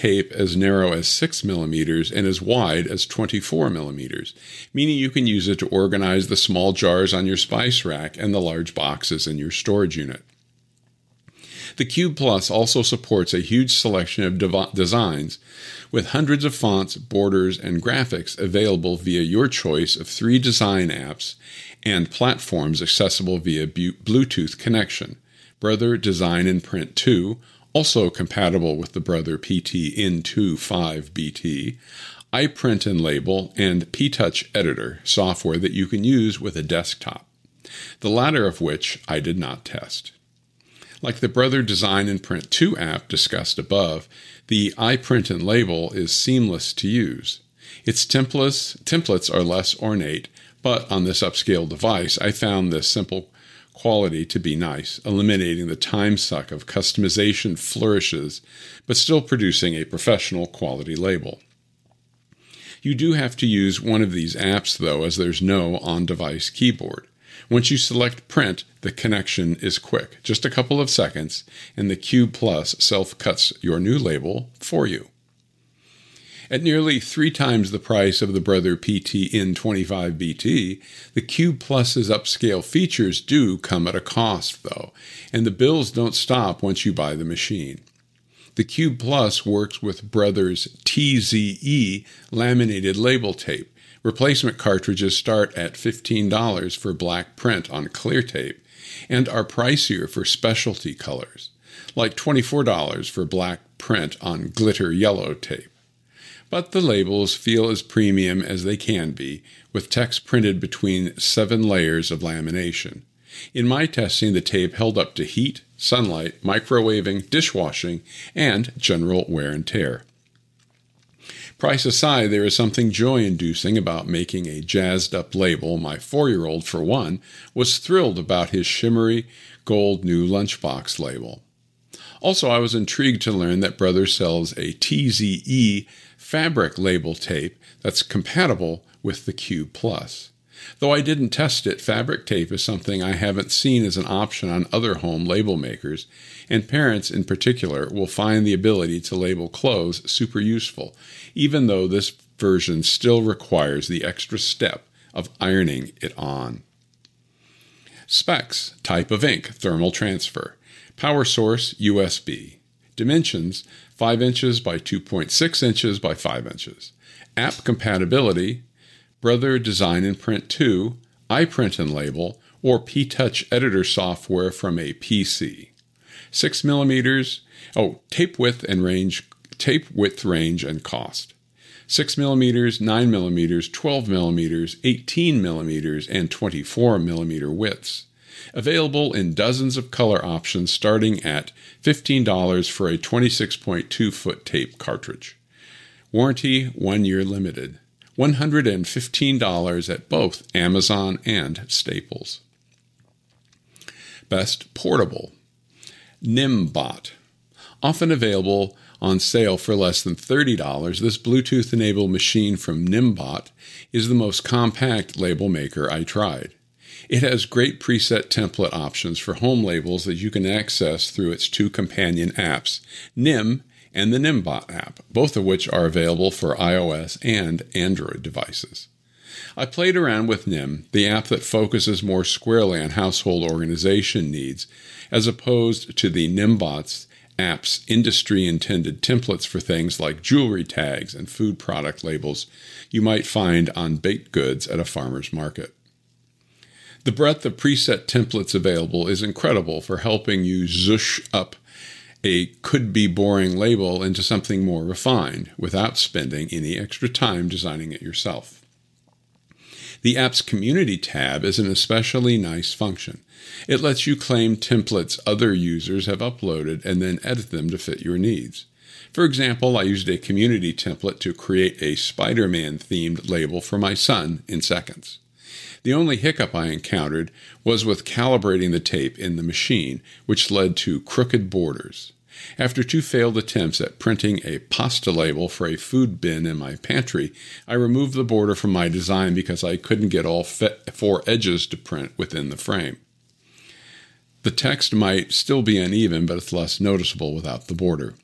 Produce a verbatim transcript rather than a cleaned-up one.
tape as narrow as six millimeters and as wide as twenty-four millimeters, meaning you can use it to organize the small jars on your spice rack and the large boxes in your storage unit. The Cube Plus also supports a huge selection of dev- designs with hundreds of fonts, borders, and graphics available via your choice of three design apps and platforms accessible via bu- Bluetooth connection. Brother Design and Print two, also compatible with the Brother P T In two five B T, iPrint and Label, and P-Touch Editor, software that you can use with a desktop, the latter of which I did not test. Like the Brother Design and Print two app discussed above, the iPrint and Label is seamless to use. Its templates, templates are less ornate, but on this upscale device, I found this simple quality to be nice, eliminating the time suck of customization flourishes, but still producing a professional quality label. You do have to use one of these apps, though, as there's no on-device keyboard. Once you select Print, the connection is quick, just a couple of seconds, and the Cube Plus self-cuts your new label for you. At nearly three times the price of the Brother P T In twenty-five B T, the Cube Plus's upscale features do come at a cost, though, and the bills don't stop once you buy the machine. The Cube Plus works with Brother's T Z E laminated label tape. Replacement cartridges start at fifteen dollars for black print on clear tape and are pricier for specialty colors, like twenty-four dollars for black print on glitter yellow tape. But the labels feel as premium as they can be, with text printed between seven layers of lamination. In my testing, the tape held up to heat, sunlight, microwaving, dishwashing, and general wear and tear. Price aside, there is something joy-inducing about making a jazzed-up label. My four-year-old, for one, was thrilled about his shimmery gold new lunchbox label. Also, I was intrigued to learn that Brother sells a T Z E fabric label tape that's compatible with the Cube Plus. Though I didn't test it, fabric tape is something I haven't seen as an option on other home label makers, and parents in particular will find the ability to label clothes super useful, even though this version still requires the extra step of ironing it on. Specs: type of ink, thermal transfer. Power source, U S B. Dimensions, five inches by two point six inches by five inches. App compatibility, Brother Design and Print two, iPrint and Label, or P-Touch Editor software from a P C. six millimeters, oh, tape width and range, tape width range and cost. six millimeters, nine millimeters, twelve millimeters, eighteen millimeters, and twenty-four millimeter widths. Available in dozens of color options starting at fifteen dollars for a twenty-six point two foot tape cartridge. Warranty one year limited. one hundred fifteen dollars at both Amazon and Staples. Best Portable. Nimbot. Often available on sale for less than thirty dollars, this Bluetooth-enabled machine from Nimbot is the most compact label maker I tried. It has great preset template options for home labels that you can access through its two companion apps, Nim and the Nimbot app, both of which are available for iOS and Android devices. I played around with Nim, the app that focuses more squarely on household organization needs, as opposed to the Nimbot's app's industry-intended templates for things like jewelry tags and food product labels you might find on baked goods at a farmer's market. The breadth of preset templates available is incredible for helping you zhuzh up a could-be-boring label into something more refined without spending any extra time designing it yourself. The app's Community tab is an especially nice function. It lets you claim templates other users have uploaded and then edit them to fit your needs. For example, I used a Community template to create a Spider-Man-themed label for my son in seconds. The only hiccup I encountered was with calibrating the tape in the machine, which led to crooked borders. After two failed attempts at printing a pasta label for a food bin in my pantry, I removed the border from my design because I couldn't get all four edges to print within the frame. The text might still be uneven, but it's less noticeable without the border.